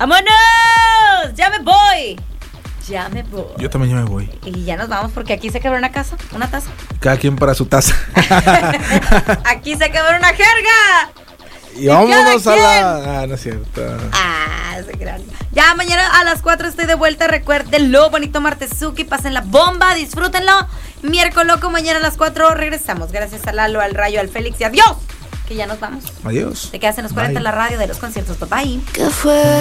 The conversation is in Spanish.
¡Vámonos! ¡Ya me voy! Ya me voy. Yo también ya me voy. Y ya nos vamos porque aquí se quebró una taza. Cada quien para su taza. Aquí se quebró una jerga. Y vámonos a la... no es cierto. Se crean. Ya mañana a las 4 estoy de vuelta. Recuérdenlo, bonito martesuki. Pasen la bomba, disfrútenlo. Miércoles loco, mañana a las 4 regresamos. Gracias a Lalo, al Rayo, al Félix y adiós. Que ya nos vamos. Adiós. Te quedas en los 40 en la radio de los conciertos. Bye bye. ¿Qué fue?